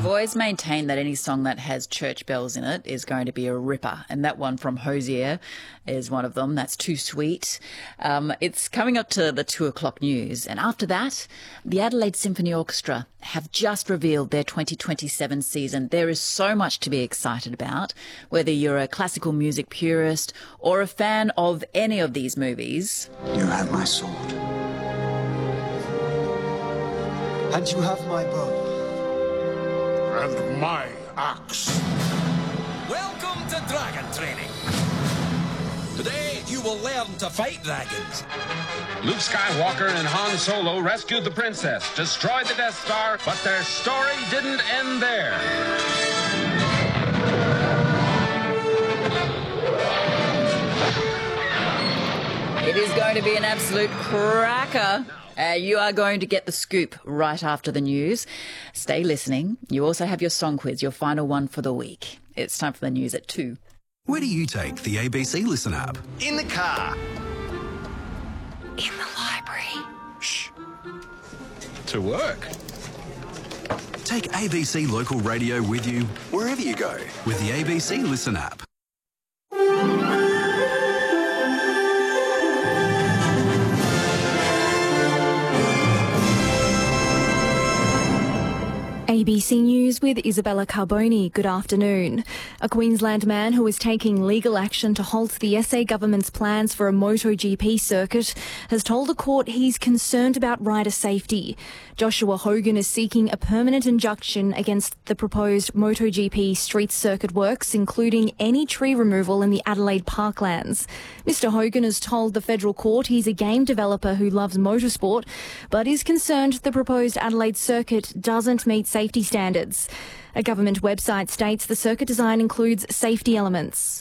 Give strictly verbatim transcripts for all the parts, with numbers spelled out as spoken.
always maintained that any song that has church bells in it is going to be a ripper, and that one from Hosier is one of them. That's Too Sweet. Um, it's coming up to the two o'clock news, and after that, the Adelaide Symphony Orchestra have just revealed their twenty twenty-seven season. There is so much to be excited about, whether you're a classical music purist or a fan of any of these movies. You have my sword. And you have my bow. And my axe. Welcome to Dragon Training. Today you will learn to fight dragons. Luke Skywalker and Han Solo rescued the princess, destroyed the Death Star, but their story didn't end there. It is going to be an absolute cracker. Uh, you are going to get the scoop right after the news. Stay listening. You also have your song quiz, your final one for the week. It's time for the news at two. Where do you take the A B C Listen app? In the car. In the library. Shh. To work. Take A B C Local Radio with you Wherever you go. with the A B C Listen app. A B C News with Isabella Carboni. Good afternoon. A Queensland man who is taking legal action to halt the S A government's plans for a MotoGP circuit has told the court he's concerned about rider safety. Joshua Hogan is seeking a permanent injunction against the proposed MotoGP street circuit works, including any tree removal in the Adelaide Parklands. Mister Hogan has told the federal court he's a game developer who loves motorsport, but is concerned the proposed Adelaide circuit doesn't meet safety standards. A government website states the circuit design includes safety elements.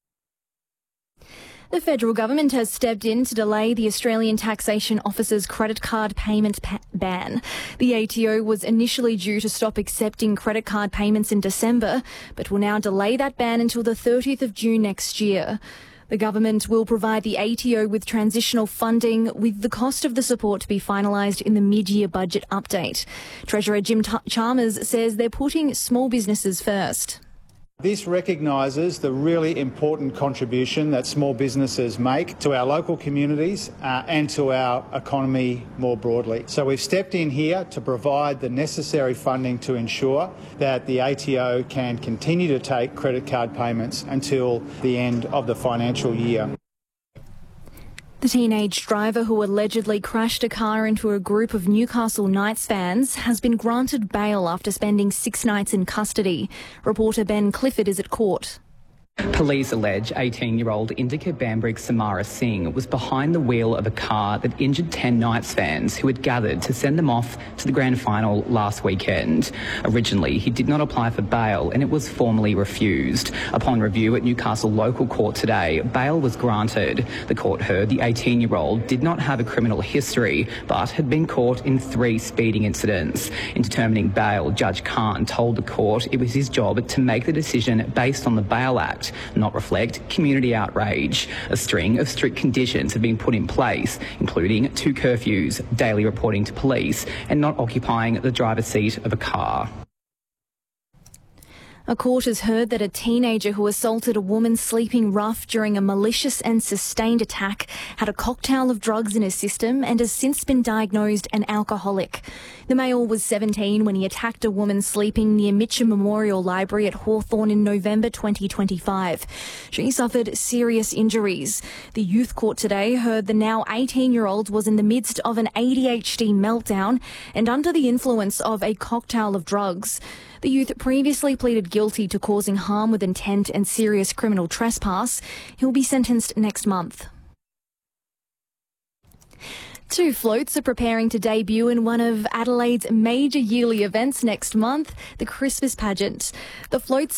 The federal government has stepped in to delay the Australian Taxation Office's credit card payment pa- ban. The A T O was initially due to stop accepting credit card payments in December, but will now delay that ban until the thirtieth of June next year. The government will provide the A T O with transitional funding, with the cost of the support to be finalised in the mid-year budget update. Treasurer Jim T- Chalmers says they're putting small businesses first. This recognises the really important contribution that small businesses make to our local communities uh, and to our economy more broadly. So we've stepped in here to provide the necessary funding to ensure that the A T O can continue to take credit card payments until the end of the financial year. The teenage driver who allegedly crashed a car into a group of Newcastle Knights fans has been granted bail after spending six nights in custody. Reporter Ben Clifford is at court. Police allege eighteen-year-old Indika Bambrick Samara Singh was behind the wheel of a car that injured ten Knights fans who had gathered to send them off to the grand final last weekend. Originally, he did not apply for bail and it was formally refused. Upon review at Newcastle local court today, bail was granted. The court heard the eighteen-year-old did not have a criminal history but had been caught in three speeding incidents. In determining bail, Judge Khan told the court it was his job to make the decision based on the Bail Act, not reflect community outrage. A string of strict conditions have been put in place, including two curfews, daily reporting to police, and not occupying the driver's seat of a car. A court has heard that a teenager who assaulted a woman sleeping rough during a malicious and sustained attack had a cocktail of drugs in his system and has since been diagnosed an alcoholic. The male was seventeen when he attacked a woman sleeping near Mitcham Memorial Library at Hawthorn in November twenty twenty-five. She suffered serious injuries. The youth court today heard the now eighteen-year-old was in the midst of an A D H D meltdown and under the influence of a cocktail of drugs. The youth previously pleaded guilty to causing harm with intent and serious criminal trespass. He'll be sentenced next month. Two floats are preparing to debut in one of Adelaide's major yearly events next month, the Christmas pageant. The floats